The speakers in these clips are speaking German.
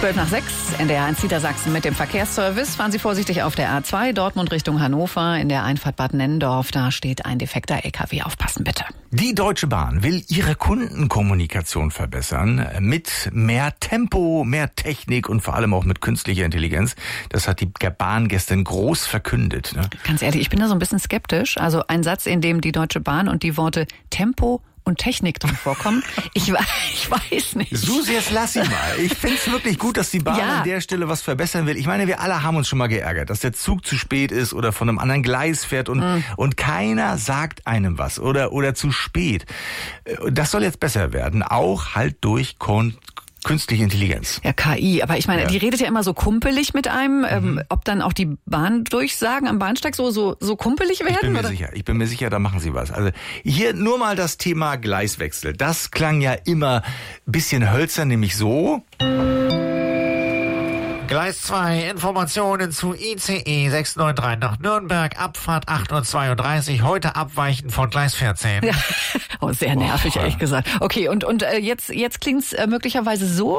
12:12, NDR1 Niedersachsen mit dem Verkehrsservice. Fahren Sie vorsichtig auf der A2, Dortmund Richtung Hannover. In der Einfahrt Bad Nennendorf, da steht ein defekter LKW. Aufpassen bitte. Die Deutsche Bahn will ihre Kundenkommunikation verbessern mit mehr Tempo, mehr Technik und vor allem auch mit künstlicher Intelligenz. Das hat die Bahn gestern groß verkündet. Ne? Ganz ehrlich, ich bin da so ein bisschen skeptisch. Also ein Satz, in dem die Deutsche Bahn und die Worte Tempo und Technik drin vorkommen. Ich weiß nicht. Susi, jetzt lass sie mal. Ich find's wirklich gut, dass die Bahn an der Stelle was verbessern will. Ich meine, wir alle haben uns schon mal geärgert, dass der Zug zu spät ist oder von einem anderen Gleis fährt und keiner sagt einem was oder zu spät. Das soll jetzt besser werden, auch halt durch künstliche Intelligenz. Ja, KI. Aber ich meine, die redet ja immer so kumpelig mit einem. Ob dann auch die Bahndurchsagen am Bahnsteig so kumpelig werden? Ich bin mir sicher, da machen sie was. Also hier nur mal das Thema Gleiswechsel. Das klang ja immer ein bisschen hölzern, nämlich so. Gleis 2, Informationen zu ICE 693 nach Nürnberg, Abfahrt 8:32 Uhr, heute abweichen von Gleis 14. Ja. Oh, sehr nervig, ehrlich gesagt. Okay, und jetzt klingt's möglicherweise so?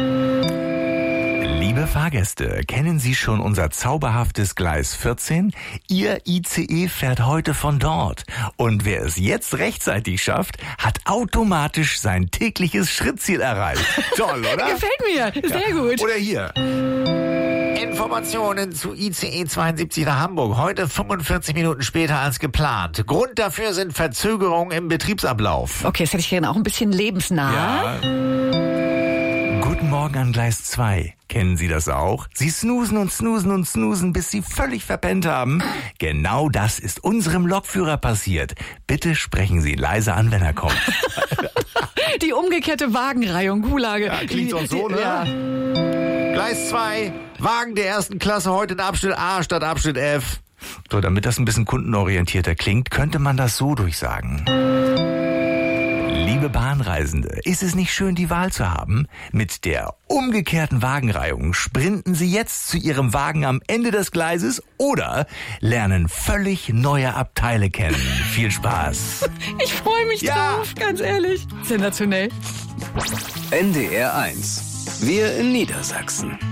Liebe Fahrgäste, kennen Sie schon unser zauberhaftes Gleis 14? Ihr ICE fährt heute von dort. Und wer es jetzt rechtzeitig schafft, hat automatisch sein tägliches Schrittziel erreicht. Toll, oder? Gefällt mir, sehr gut. Oder hier. Informationen zu ICE 72 nach Hamburg, heute 45 Minuten später als geplant. Grund dafür sind Verzögerungen im Betriebsablauf. Okay, das hätte ich gerne auch ein bisschen lebensnah. Ja. Guten Morgen an Gleis 2. Kennen Sie das auch? Sie snoosen und snoosen und snoosen, bis Sie völlig verpennt haben. Genau das ist unserem Lokführer passiert. Bitte sprechen Sie leise an, wenn er kommt. Die umgekehrte Wagenreihung, Gulage. Ja, klingt doch so, ne? Ja. Gleis 2, Wagen der ersten Klasse heute in Abschnitt A statt Abschnitt F. So, damit das ein bisschen kundenorientierter klingt, könnte man das so durchsagen. Liebe Bahnreisende, ist es nicht schön, die Wahl zu haben? Mit der umgekehrten Wagenreihung sprinten Sie jetzt zu Ihrem Wagen am Ende des Gleises oder lernen völlig neue Abteile kennen. Viel Spaß. Ich freue mich drauf, ganz ehrlich. Sensationell. NDR1. Wir in Niedersachsen.